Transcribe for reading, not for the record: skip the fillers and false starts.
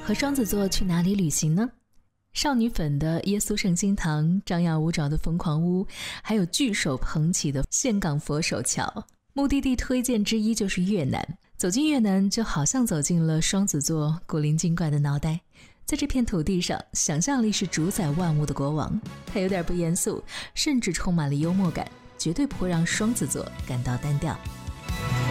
和双子座去哪里旅行呢？少女粉的耶稣圣心堂，张牙舞爪的疯狂屋，还有巨手捧起的岘港佛手桥。目的地推荐之一就是越南。走进越南，就好像走进了双子座古灵精怪的脑袋。在这片土地上，想象力是主宰万物的国王。它有点不严肃，甚至充满了幽默感，绝对不会让双子座感到单调。